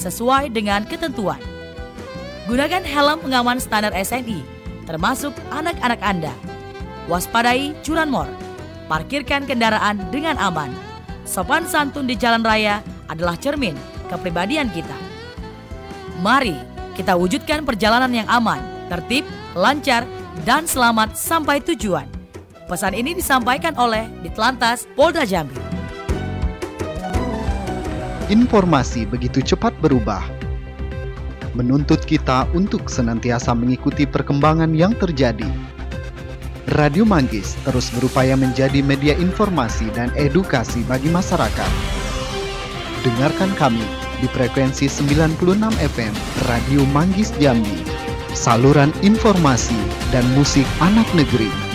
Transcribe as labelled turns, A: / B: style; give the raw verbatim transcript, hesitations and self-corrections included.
A: sesuai dengan ketentuan. Gunakan helm pengaman standar S N I, termasuk anak-anak Anda. Waspadai curanmor. Parkirkan kendaraan dengan aman. Sopan santun di jalan raya adalah cermin kepribadian kita. Mari kita wujudkan perjalanan yang aman, tertib, lancar, dan selamat sampai tujuan. Pesan ini disampaikan oleh Ditlantas Polda Jambi.
B: Informasi begitu cepat berubah, menuntut kita untuk senantiasa mengikuti perkembangan yang terjadi. Radio Manggis terus berupaya menjadi media informasi dan edukasi bagi masyarakat. Dengarkan kami di frekuensi sembilan puluh enam F M Radio Manggis Jambi, saluran informasi dan musik anak negeri.